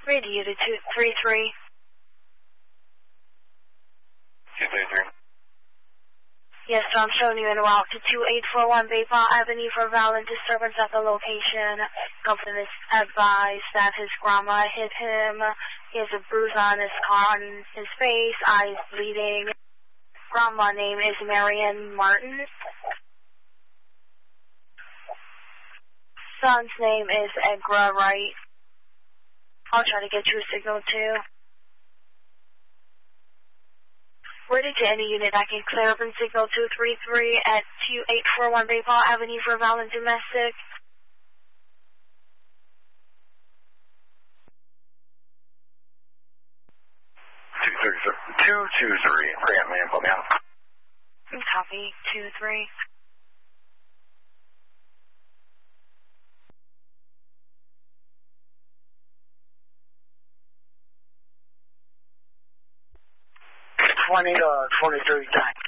Radio to 233. 233. Yes, so I'm showing you in route to 2841 Bayfall Avenue for violent disturbance at the location. Company is advised that his grandma hit him. He has a bruise on his car, on his face, eyes bleeding. Grandma name is Marianne Martin. Son's name is Edgar Wright. I'll try to get you a signal too. Ready to any unit that can clear up in signal 233 at 2841 Bayfall Avenue for violent domestic. Two two three. Grant man, put me on. Copy 23. $20, 23 tank.